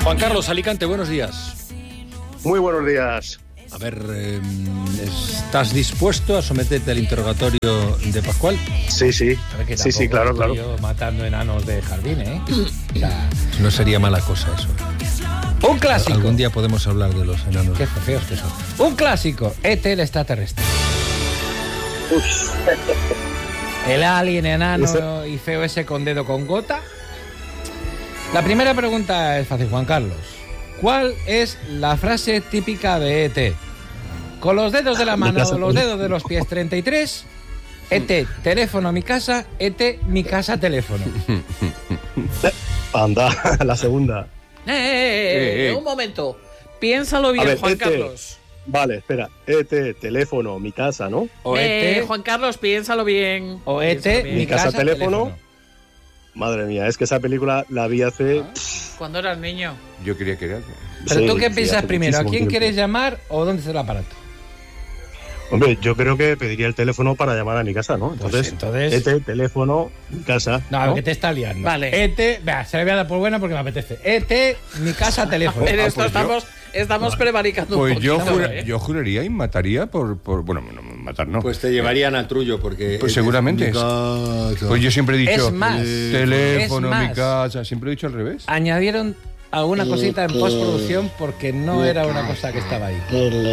Juan Carlos, Alicante, buenos días. Muy buenos días. A ver, ¿estás dispuesto a someterte al interrogatorio de Pascual? Sí. Sí, claro. Yo matando enanos de jardín, ¿eh? O sea, no sería mala cosa eso. Un clásico. Algún día podemos hablar de los enanos. Qué feos que son. Un clásico, E.T. el extraterrestre. El alien enano y feo ese con dedo con gota. La primera pregunta es fácil, Juan Carlos. ¿Cuál es la frase típica de E.T.? Con los dedos de la mano o los dedos de los pies 33. E.T. teléfono a mi casa. E.T. mi casa teléfono. Anda, la segunda. Un momento. Piénsalo bien, ver, Juan Carlos. Vale, espera. E.T. teléfono mi casa, ¿no? O E.T. Juan Carlos, piénsalo bien. O E.T. mi casa teléfono. Madre mía, es que esa película la vi hace... Cuando eras niño. Yo quería que era... Pero sí, tú qué piensas primero, ¿a quién quieres llamar o dónde está el aparato? Hombre, yo creo que pediría el teléfono para llamar a mi casa, ¿no? Entonces... E.T. teléfono, mi casa. No, que te está liando. Vale. E.T. Vea, se le voy a dar por buena porque me apetece. E.T. mi casa teléfono. En esto estamos prevaricando un poquito. Pues yo juraría y mataría por... Bueno, matar no. Pues te llevarían a Trullo porque... Pues seguramente. Pues yo siempre he dicho... Es más. Teléfono, mi casa... Siempre he dicho al revés. Añadieron alguna cosita en postproducción porque no era una cosa que estaba ahí.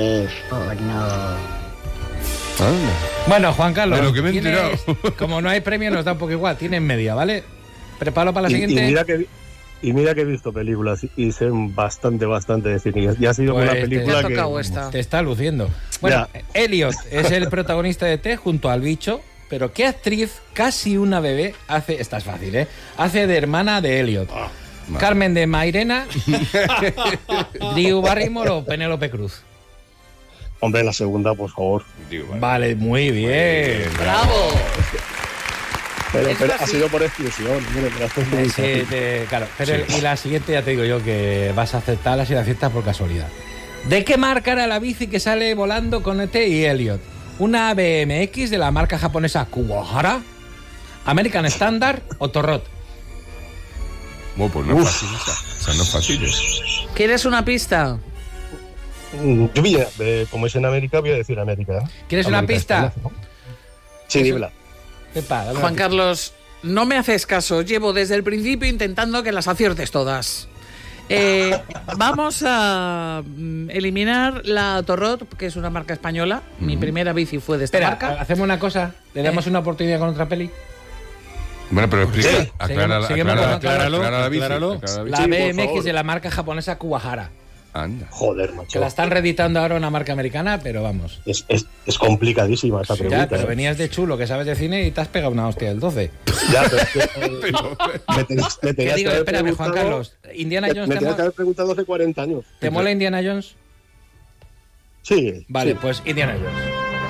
Bueno, Juan Carlos, de lo que me he enterado. Como no hay premio nos da un poco igual, tienes media, ¿vale? Prepáralo para la siguiente. Y mira que he visto películas y sé bastante de cine. Y ha sido una película te está luciendo. Bueno, ya. Elliot es el protagonista de T junto al bicho, pero ¿qué actriz, casi una bebé, hace... Esta es fácil, ¿eh? Hace de hermana de Elliot. Carmen de Mairena, Drew Barrymore o Penélope Cruz. Hombre, la segunda, por favor. Vale, muy bien. ¡Bravo! Pero ha sido por exclusión. Sí, claro. Pero sí. Y la siguiente ya te digo yo que vas a aceptarla si la aceptas por casualidad. ¿De qué marca era la bici que sale volando con E.T. y Elliot? ¿Una BMX de la marca japonesa Kuwahara? ¿American Standard o Torrot? Bueno, pues no es fácil esa. O sea, no es fácil. ¿Quieres una pista? Yo como es en América, voy a decir América. ¿Quieres una pista? ¿No? Sí, dímela. Juan Carlos, no me haces caso. Llevo desde el principio intentando que las aciertes todas. Vamos a eliminar la Torrot, que es una marca española. Mi primera bici fue de esta marca. Hacemos una cosa. ¿Le damos una oportunidad con otra peli? Bueno, pero explica. Acláralo. La BMX de la marca japonesa Kuwahara. Anda. Joder, macho. Que la están reeditando ahora una marca americana, pero vamos. Es complicadísima esa pregunta. Ya, pero venías de chulo, que sabes de cine, y te has pegado una hostia del 12. Ya, pero me tenías digo, espérame, Juan Carlos. Indiana Jones me tenías que haber preguntado hace 40 años. ¿Te mola Indiana Jones? Sí. Vale, pues Indiana Jones.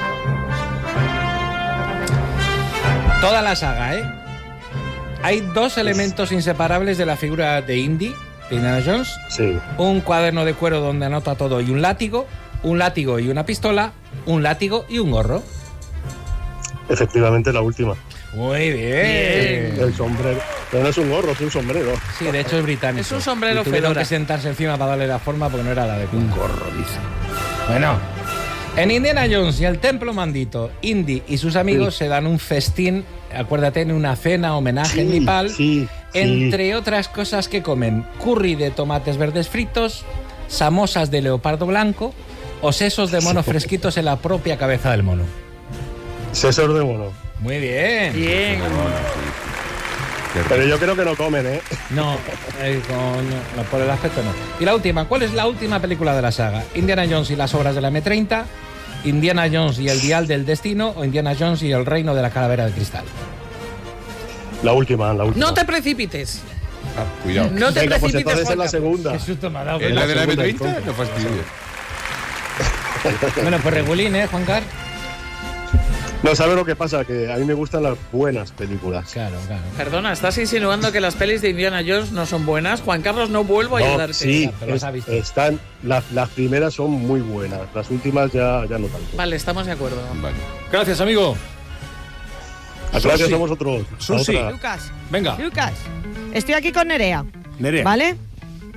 Toda la saga, ¿eh? Hay dos elementos inseparables de la figura de Indy, de Indiana Jones. Sí. Un cuaderno de cuero donde anota todo y un látigo y una pistola, un látigo y un gorro. Efectivamente, la última. Muy bien. El sombrero. Pero no es un gorro, es un sombrero. Sí, de hecho es británico. Es un sombrero tuvieron fedora. Que sentarse encima para darle la forma porque no era la de un gorro, dice. Bueno, en Indiana Jones y el Templo Maldito, Indy y sus amigos se dan un festín, acuérdate, en una cena homenaje en Nepal. Entre otras cosas que comen curry de tomates verdes fritos, samosas de leopardo blanco o sesos de mono fresquitos en la propia cabeza del mono. Sesos de mono. Muy bien. Bien. Pero yo creo que no comen, ¿eh? No, por el aspecto no. Y la última, ¿cuál es la última película de la saga? ¿Indiana Jones y las obras de la M30? ¿Indiana Jones y el dial del destino? ¿O Indiana Jones y el reino de la calavera de cristal? La última. No te precipites. Cuidado. No te Venga, precipites, pues entonces Juan es la segunda. Qué susto me ha dado. ¿Es la de la segunda, M30? entonces. No fastidies. Bueno, pues regulín, Juan Carlos. No, ¿sabes lo que pasa? Que a mí me gustan las buenas películas. Claro. Perdona, ¿estás insinuando que las pelis de Indiana Jones no son buenas? Juan Carlos, no vuelvo a ayudarte. Sí, pero las ha visto. están. Las primeras son muy buenas. Las últimas ya no tanto. Vale, estamos de acuerdo. Vale. Gracias, amigo. Gracias a vosotros. Susi. Otra. Lucas, Venga. estoy aquí con Nerea. Nerea. ¿Vale?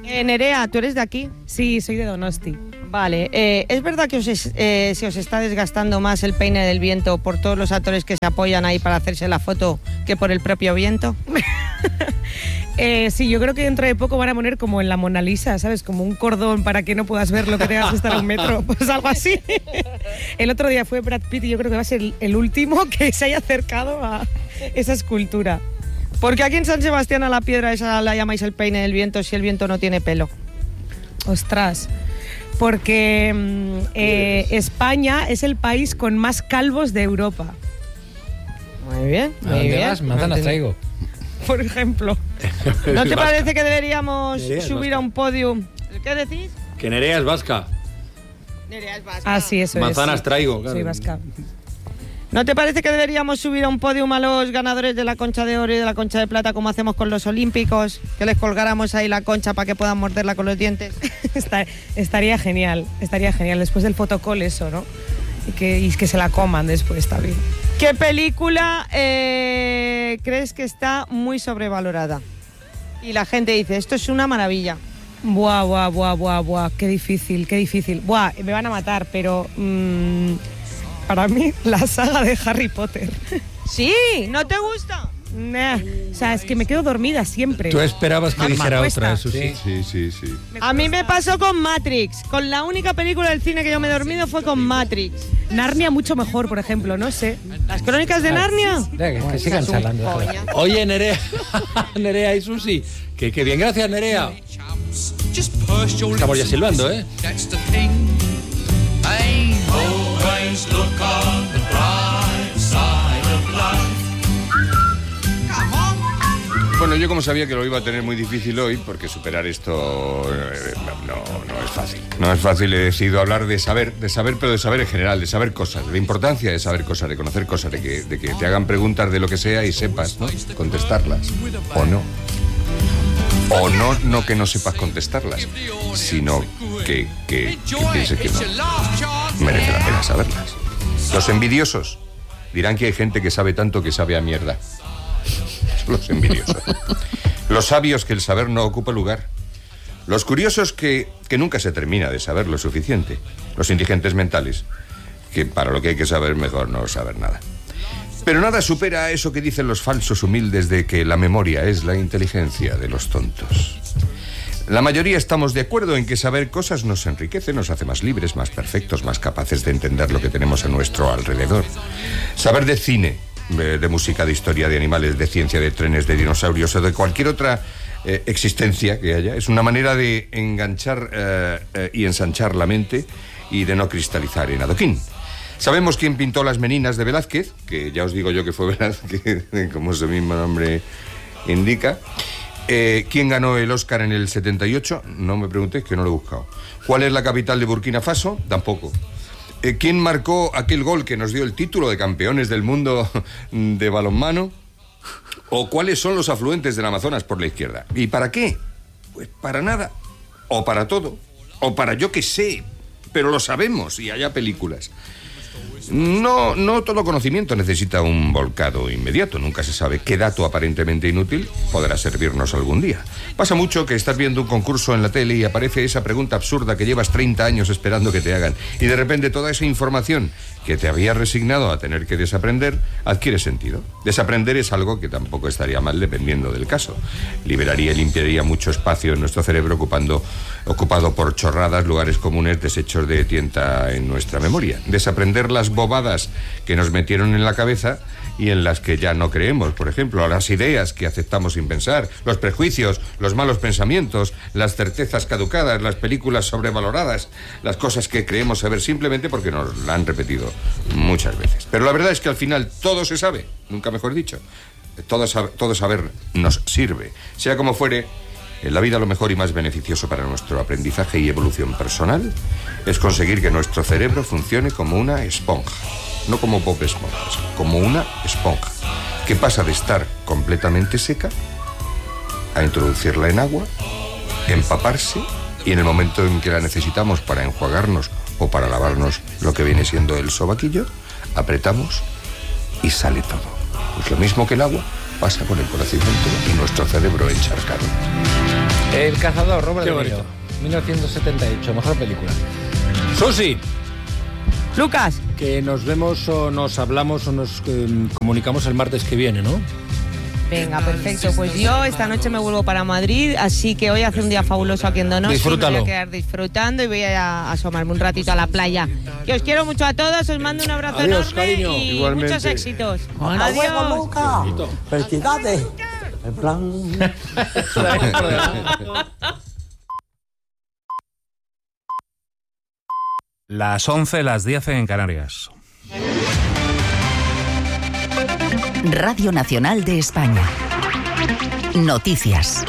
Nerea, ¿tú eres de aquí? Sí, soy de Donosti. Vale, ¿es verdad que se os está desgastando más el peine del viento por todos los actores que se apoyan ahí para hacerse la foto que por el propio viento? Sí, yo creo que dentro de poco van a poner como en la Mona Lisa, ¿sabes? Como un cordón para que no puedas ver lo que tengas que estar a un metro, pues algo así. El otro día fue Brad Pitt y yo creo que va a ser el último que se haya acercado a esa escultura. Porque aquí en San Sebastián a la piedra esa la llamáis el peine del viento si el viento no tiene pelo. Ostras, porque España es el país con más calvos de Europa. Muy bien, muy bien. Manzanas traigo. Por ejemplo. ¿No te parece que deberíamos subir a un podium? ¿Qué decís? Que Nerea es vasca. Nerea es vasca. Ah, sí, eso Manzanas es. Sí. traigo, claro. Soy vasca. ¿No te parece que deberíamos subir a un podium a los ganadores de la concha de oro y de la concha de plata como hacemos con los olímpicos? Que les colgáramos ahí la concha para que puedan morderla con los dientes. Estaría genial, después del fotocall eso, ¿no? Y que se la coman después también. ¿Qué película crees que está muy sobrevalorada? Y la gente dice, esto es una maravilla. Buah, qué difícil. Buah, me van a matar, pero para mí la saga de Harry Potter. ¿Sí? ¿No te gusta? Nah, o sea, es que me quedo dormida siempre. Tú esperabas que dijera otra, eso sí. Sí. A mí me pasó con Matrix. Con la única película del cine que yo me he dormido fue con Matrix. Narnia mucho mejor, por ejemplo, no sé. ¿Las crónicas de Narnia? Que sigan charlando. Oye, Nerea, Nerea y Susi, que bien, gracias, Nerea. Estamos ya silbando, ¿eh? Bueno, yo como sabía que lo iba a tener muy difícil hoy, porque superar esto no es fácil. No es fácil, he decidido hablar de saber, pero de saber en general, de saber cosas, de la importancia de saber cosas, de conocer cosas, de que te hagan preguntas de lo que sea y sepas, ¿no? Contestarlas, o no. O no que no sepas contestarlas, sino que pienses que no merece la pena saberlas. Los envidiosos dirán que hay gente que sabe tanto que sabe a mierda. Los envidiosos. Los sabios que el saber no ocupa lugar. Los curiosos que nunca se termina de saber lo suficiente. Los indigentes mentales, que para lo que hay que saber mejor no saber nada. Pero nada supera a eso que dicen los falsos humildes de que la memoria es la inteligencia de los tontos. La mayoría estamos de acuerdo en que saber cosas nos enriquece, nos hace más libres, más perfectos, más capaces de entender lo que tenemos a nuestro alrededor. Saber de cine, de música, de historia, de animales, de ciencia, de trenes, de dinosaurios o de cualquier otra existencia que haya, es una manera de enganchar y ensanchar la mente y de no cristalizar en adoquín. Sabemos quién pintó las Meninas de Velázquez, que ya os digo yo que fue Velázquez, como su mismo nombre indica. ¿Quién ganó el Oscar en el 78? No me preguntéis, que no lo he buscado. ¿Cuál es la capital de Burkina Faso? Tampoco. ¿Quién marcó aquel gol que nos dio el título de campeones del mundo de balonmano? ¿O cuáles son los afluentes del Amazonas por la izquierda? ¿Y para qué? Pues para nada. O para todo. O para yo que sé. Pero lo sabemos y haya películas. No todo conocimiento necesita un volcado inmediato. Nunca se sabe qué dato aparentemente inútil podrá servirnos algún día. Pasa mucho que estás viendo un concurso en la tele y aparece esa pregunta absurda que llevas 30 años esperando que te hagan. Y de repente toda esa información que te había resignado a tener que desaprender adquiere sentido. Desaprender es algo que tampoco estaría mal dependiendo del caso. Liberaría y limpiaría mucho espacio en nuestro cerebro ocupado por chorradas, lugares comunes, desechos de tienta en nuestra memoria. Desaprender las bobadas que nos metieron en la cabeza y en las que ya no creemos, por ejemplo, las ideas que aceptamos sin pensar, los prejuicios, los malos pensamientos, las certezas caducadas, las películas sobrevaloradas, las cosas que creemos saber simplemente porque nos la han repetido muchas veces. Pero la verdad es que al final todo se sabe, nunca mejor dicho. Todo saber nos sirve. Sea como fuere, en la vida lo mejor y más beneficioso para nuestro aprendizaje y evolución personal es conseguir que nuestro cerebro funcione como una esponja. No como Bob Esponja, como una esponja que pasa de estar completamente seca a introducirla en agua, empaparse y en el momento en que la necesitamos para enjuagarnos o para lavarnos lo que viene siendo el sobaquillo, apretamos y sale todo. Pues lo mismo que el agua pasa con el conocimiento y nuestro cerebro encharcado. El cazador, Robert Qué De bonito. Niro, 1978, mejor película. Susi, Lucas, Que nos vemos o nos hablamos o nos comunicamos el martes que viene, ¿no? venga, perfecto. Pues yo esta noche me vuelvo para Madrid, así que hoy hace un día fabuloso aquí en Donosti. Disfrútalo. Me voy a quedar disfrutando y voy a asomarme un ratito a la playa. Que os quiero mucho a todos, os mando un abrazo Adiós, enorme cariño. y Igualmente. muchos éxitos. Hasta luego, Adiós. Luca. Felicidades. En plan. Las 11, las 10 en Canarias. Radio Nacional de España. Noticias.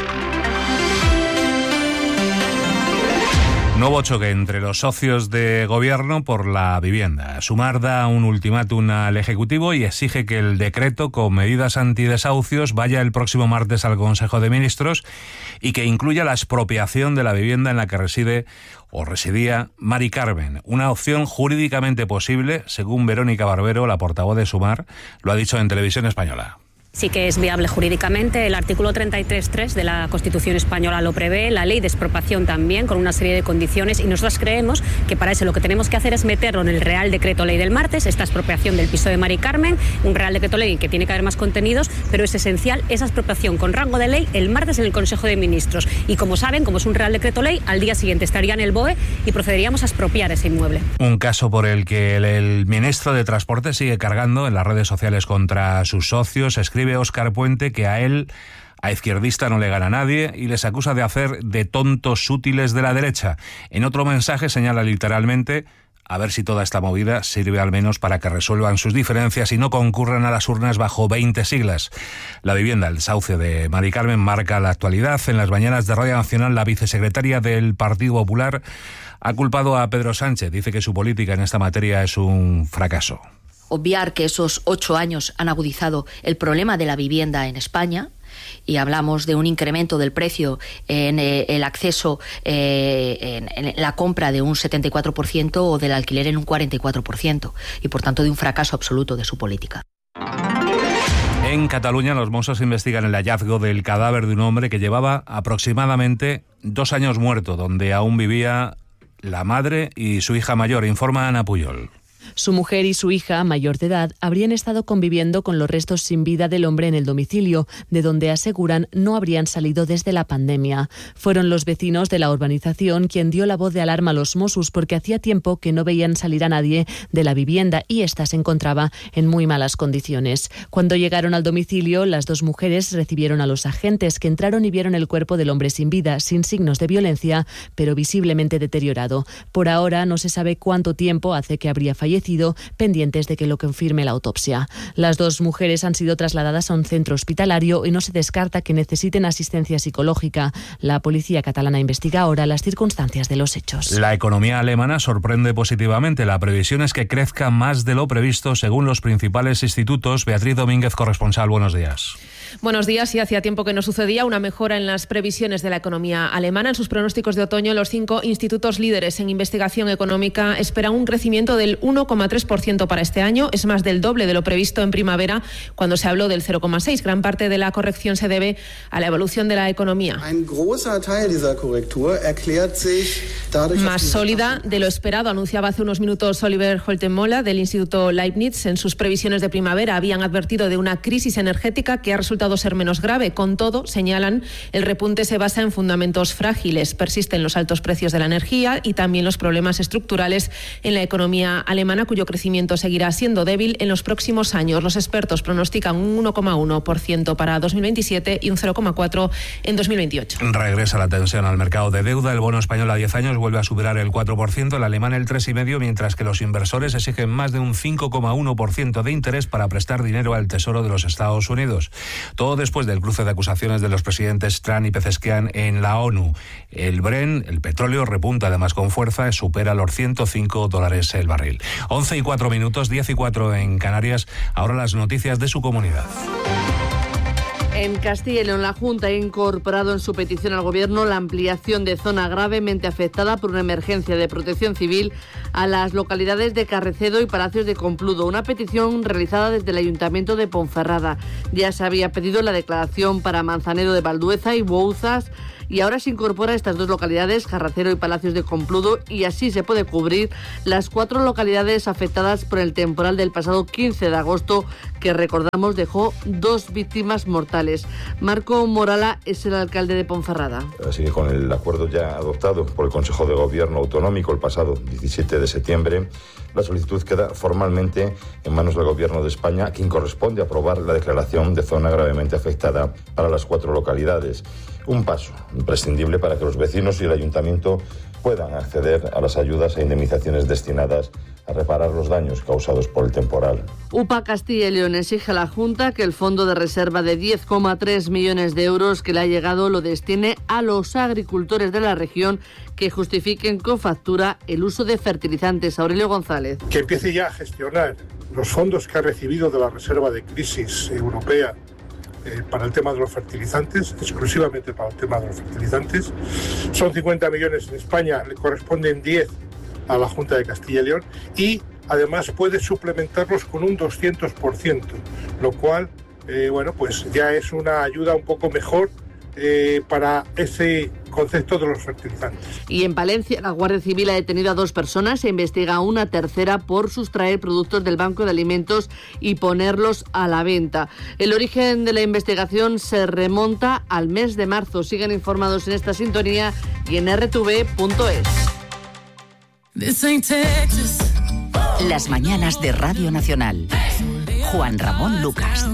Nuevo choque entre los socios de gobierno por la vivienda. Sumar da un ultimátum al Ejecutivo y exige que el decreto con medidas antidesahucios vaya el próximo martes al Consejo de Ministros y que incluya la expropiación de la vivienda en la que reside o residía Mari Carmen. Una opción jurídicamente posible, según Verónica Barbero, la portavoz de Sumar, lo ha dicho en Televisión Española. Sí que es viable jurídicamente. El artículo 33.3 de la Constitución española lo prevé, la ley de expropiación también, con una serie de condiciones, y nosotros creemos que para eso lo que tenemos que hacer es meterlo en el Real Decreto Ley del martes, esta expropiación del piso de Mari Carmen, un Real Decreto Ley que tiene que haber más contenidos, pero es esencial esa expropiación con rango de ley el martes en el Consejo de Ministros. Y como saben, como es un Real Decreto Ley, al día siguiente estaría en el BOE y procederíamos a expropiar ese inmueble. Un caso por el que el ministro de Transporte sigue cargando en las redes sociales contra sus socios. Escribe Óscar Puente que a él, a izquierdista, no le gana nadie y les acusa de hacer de tontos útiles de la derecha. En otro mensaje señala literalmente: a ver si toda esta movida sirve al menos para que resuelvan sus diferencias y no concurran a las urnas bajo 20 siglas. La vivienda, el desahucio de Mari Carmen, marca la actualidad. En las mañanas de Radio Nacional, la vicesecretaria del Partido Popular ha culpado a Pedro Sánchez. Dice que su política en esta materia es un fracaso. Obviar que esos 8 años han agudizado el problema de la vivienda en España, y hablamos de un incremento del precio en el acceso, en la compra de un 74% o del alquiler en un 44%, y por tanto de un fracaso absoluto de su política. En Cataluña, los Mossos investigan el hallazgo del cadáver de un hombre que llevaba aproximadamente 2 años muerto, donde aún vivía la madre y su hija mayor, informa Ana Puyol. Su mujer y su hija, mayor de edad, habrían estado conviviendo con los restos sin vida del hombre en el domicilio, de donde aseguran no habrían salido desde la pandemia. Fueron los vecinos de la urbanización quien dio la voz de alarma a los Mossos porque hacía tiempo que no veían salir a nadie de la vivienda y ésta se encontraba en muy malas condiciones. Cuando llegaron al domicilio, las 2 mujeres recibieron a los agentes, que entraron y vieron el cuerpo del hombre sin vida, sin signos de violencia, pero visiblemente deteriorado. Por ahora no se sabe cuánto tiempo hace que habría fallecido, pendientes de que lo confirme la autopsia. Las 2 mujeres han sido trasladadas a un centro hospitalario y no se descarta que necesiten asistencia psicológica. La policía catalana investiga ahora las circunstancias de los hechos. La economía alemana sorprende positivamente. La previsión es que crezca más de lo previsto según los principales institutos. Beatriz Domínguez, corresponsal, buenos días. Buenos días. Sí, hacía tiempo que no sucedía una mejora en las previsiones de la economía alemana. En sus pronósticos de otoño, los 5 institutos líderes en investigación económica esperan un crecimiento del 1,3% para este año. Es más del doble de lo previsto en primavera, cuando se habló del 0,6%. Gran parte de la corrección se debe a la evolución de la economía. Más sólida de lo esperado, anunciaba hace unos minutos Oliver Holtenmola del Instituto Leibniz. En sus previsiones de primavera habían advertido de una crisis energética que ha resultado ser menos grave. Con todo, señalan, el repunte se basa en fundamentos frágiles. Persisten los altos precios de la energía y también los problemas estructurales en la economía alemana, cuyo crecimiento seguirá siendo débil en los próximos años. Los expertos pronostican un 1,1% para 2027 y un 0,4% en 2028. Regresa la tensión al mercado de deuda. El bono español a 10 años vuelve a superar el 4%, el alemán el 3,5%, mientras que los inversores exigen más de un 5,1% de interés para prestar dinero al Tesoro de los Estados Unidos. Todo después del cruce de acusaciones de los presidentes Trump y Pezeshkian en la ONU. El Brent, el petróleo, repunta además con fuerza, supera los $105 el barril. 11:04, 10:04 en Canarias. Ahora las noticias de su comunidad. En Castilla y León, la Junta ha incorporado en su petición al Gobierno la ampliación de zona gravemente afectada por una emergencia de protección civil a las localidades de Carrecedo y Palacios de Compludo, una petición realizada desde el Ayuntamiento de Ponferrada. Ya se había pedido la declaración para Manzanedo de Valdueza y Bouzas y ahora se incorpora a estas dos localidades, Jarracero y Palacios de Compludo, y así se puede cubrir las 4 localidades afectadas por el temporal del pasado 15 de agosto, que recordamos dejó 2 víctimas mortales. Marco Morala es el alcalde de Ponferrada. Así que con el acuerdo ya adoptado por el Consejo de Gobierno Autonómico el pasado 17 de septiembre, la solicitud queda formalmente en manos del Gobierno de España, a quien corresponde aprobar la declaración de zona gravemente afectada para las 4 localidades. Un paso imprescindible para que los vecinos y el Ayuntamiento puedan acceder a las ayudas e indemnizaciones destinadas a reparar los daños causados por el temporal. UPA Castilla y León exige a la Junta que el fondo de reserva de 10,3 millones de euros que le ha llegado lo destine a los agricultores de la región que justifiquen con factura el uso de fertilizantes. Aurelio González. Que empiece ya a gestionar los fondos que ha recibido de la reserva de crisis europea para el tema de los fertilizantes, exclusivamente para el tema de los fertilizantes. Son 50 millones en España, le corresponden 10 a la Junta de Castilla y León, y además puede suplementarlos con un 200%, lo cual, pues ya es una ayuda un poco mejor para ese concepto de los fertilizantes. Y en Palencia, la Guardia Civil ha detenido a 2 personas e investiga a una tercera por sustraer productos del Banco de Alimentos y ponerlos a la venta. El origen de la investigación se remonta al mes de marzo. Sigan informados en esta sintonía y en rtv.es. Las mañanas de Radio Nacional. Juan Ramón Lucas.